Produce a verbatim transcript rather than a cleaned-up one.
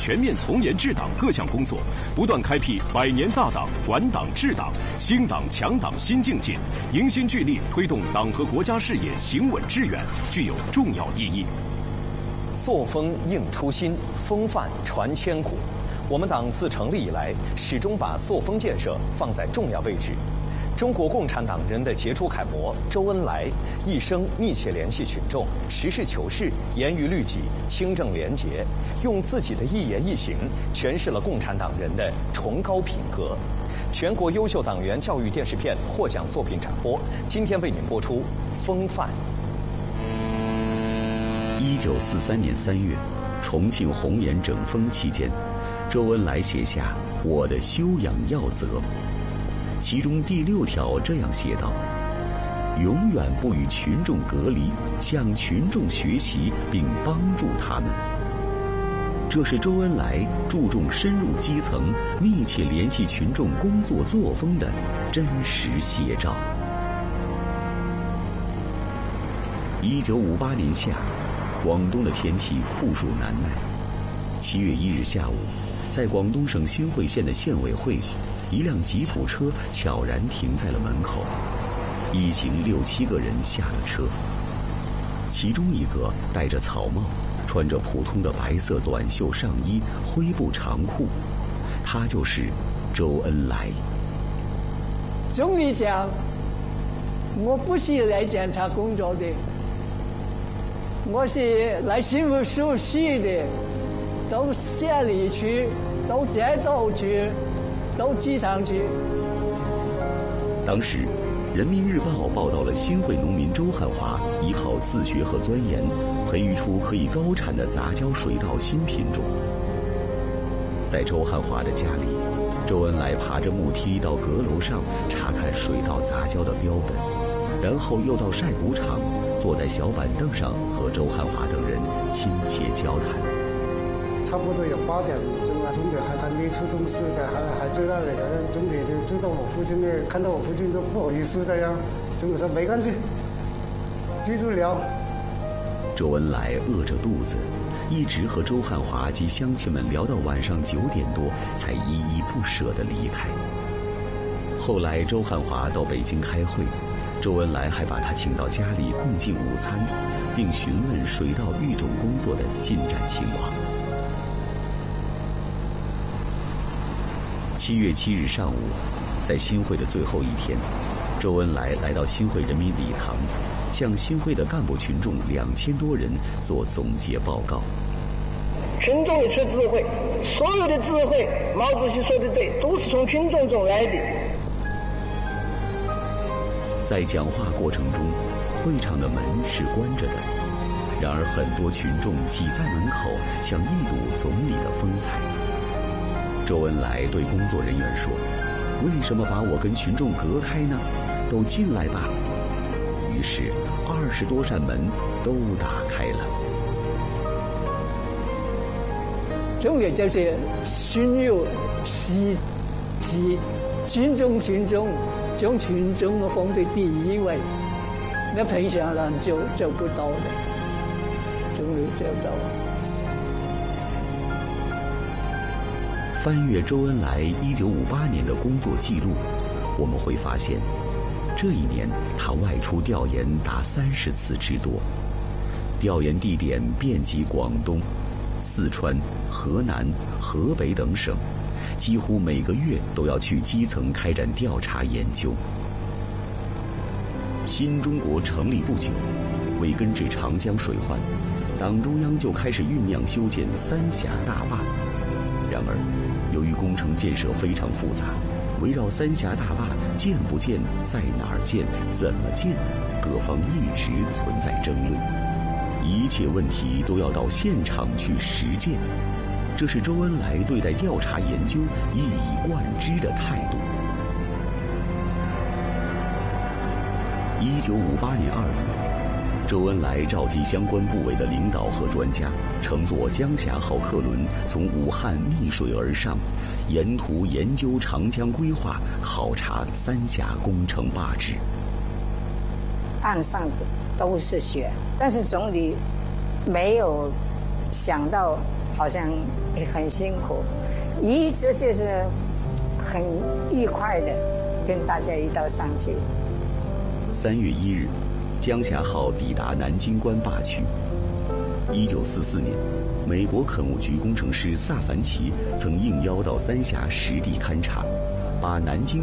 全面从严治党各项工作，不断开辟百年大党、管党治党、兴党强党新境界，凝心聚力推动党和国家事业行稳致远，具有重要意义。 作风应初心，风范传千古。我们党自成立以来，始终把作风建设放在重要位置。中国共产党人的杰出楷模周恩来，一生密切联系群众，实事求是，严于律己，清正廉洁，用自己的一言一行诠释了共产党人的崇高品格。全国优秀党员教育电视片获奖作品展播，今天为您播出《风范》。 一九四三年三月，重庆红岩整风期间，周恩来写下《我的修养要则》。其中第六条这样写道：永远不与群众隔离，向群众学习并帮助他们。这是周恩来注重深入基层、密切联系群众工作作风的真实写照。一九五八年夏，广东的天气酷暑难耐。七月一日下午，在广东省新会县的县委会，一辆吉普车悄然停在了门口，一行六七个人下了车。其中一个戴着草帽，穿着普通的白色短袖上衣、灰布长裤，他就是周恩来。 总理讲，我不是来检查工作的，我是来新闻熟悉的，到县里去，到街道去，到机场去。 当时，《人民日报》报道了新会农民周汉华依靠自学和钻研，培育出可以高产的杂交水稻新品种。在周汉华的家里，周恩来爬着木梯到阁楼上查看水稻杂交的标本，然后又到晒谷场，坐在小板凳上和周汉华等人亲切交谈。 差不多有八点钟啊，总理还还没出东西的，还还在那里。总理就知道我父亲呢，看到我父亲都不好意思这样。总理说没关系，继续聊。 周恩来饿着肚子，一直和周汉华及乡亲们聊到晚上九点多，才依依不舍地离开。后来周汉华到北京开会，周恩来还把他请到家里共进午餐，并询问水稻育种工作的进展情况。七月七日上午，在新会的最后一天，周恩来来到新会人民礼堂，向新会的干部群众两千多人做总结报告。 群众里出智慧，所有的智慧，毛主席说的对，都是从群众中来的。 在讲话过程中，会场的门是关着的，然而很多群众挤在门口，想一睹总理的风采。周恩来对工作人员说：“为什么把我跟群众隔开呢？都进来吧。”于是二十多扇门都打开了。 重点就是训诱、袭击、尊重群众，将群众放在第一位，那平常人做做不到的，总理做到。 翻阅周恩来一九五八年的工作记录，我们会发现，这一年他外出调研达三十次之多，调研地点遍及广东、四川、河南、河北等省，几乎每个月都要去基层开展调查研究。新中国成立不久，为根治长江水患，党中央就开始酝酿修建三峡大坝。然而，由于工程建设非常复杂，围绕三峡大坝建不建、在哪儿建、怎么建，各方一直存在争论。一切问题都要到现场去实践，这是周恩来对待调查研究一以贯之的态度。一九五八年二月，周恩来召集相关部委的领导和专家，乘坐江峡号客轮从武汉逆水而上，沿途研究长江规划，考察三峡工程坝址。 岸上都是雪，但是总理没有想到，好像也很辛苦，一直就是很愉快的跟大家一道上街。 三月一日，江霞号抵达南京关坝区。一九四四年，美国垦务局工程师萨凡奇曾应邀到三峡实地勘察，把南京